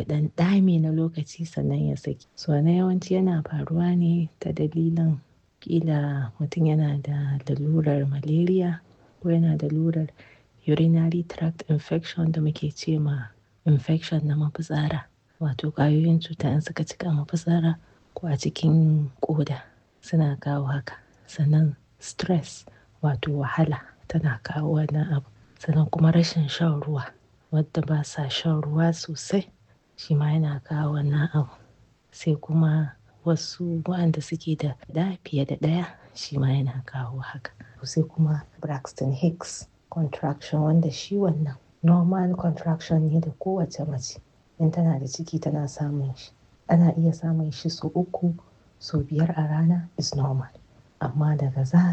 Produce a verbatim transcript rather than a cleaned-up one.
ɗan ɗame na lokaci sannan ya saki. So na yawanci yana faruwa ne ta dalilin ƙila mutum yana da lalurar malaria ko yana da lalurar urinary tract infection da muke ce ma infection na mafitsara. Wato ƙwayoyin cuta in suka cika mafitsara ko a cikin ƙoda suna kawo haka. Sannan stress wato wahala tana kawo wannan abu. Sannan kuma rashin shan ruwa, wadda ba sa shan ruwa sosai shi ma yana kawo wannan abu. Sai kuma wasu waɗanda suke da ɗa fiye da ɗaya shi ma yana kawo haka. Sai kuma Braxton Hicks contraction wanda shi wannan normal contraction ne da kowace mace in tana da ciki tana samun shi. Ana iya samun shi sau uku, sau biyar a rana is normal. Amma daga zarar